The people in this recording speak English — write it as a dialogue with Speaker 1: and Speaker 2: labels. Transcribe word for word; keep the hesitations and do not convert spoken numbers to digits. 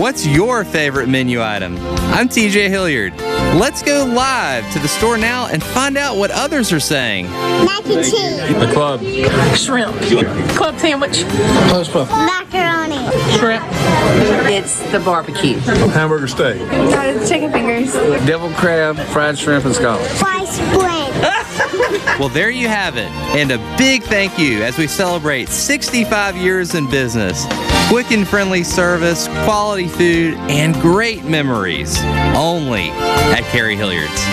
Speaker 1: What's your favorite menu item? I'm T J Hilliard. Let's go live to the store now and find out what others are saying.
Speaker 2: Mac and cheese.
Speaker 3: The club.
Speaker 4: Shrimp. Club sandwich.
Speaker 3: Toast puff.
Speaker 2: Macaroni.
Speaker 4: Shrimp. It's the barbecue.
Speaker 3: Hamburger steak.
Speaker 5: Uh, chicken fingers.
Speaker 3: Devil crab, fried shrimp, and scallops.
Speaker 2: Sliced bread.
Speaker 1: Well, there you have it. And a big thank you as we celebrate sixty-five years in business. Quick and friendly service, quality food, and great memories. Only at Carrie Hilliard's.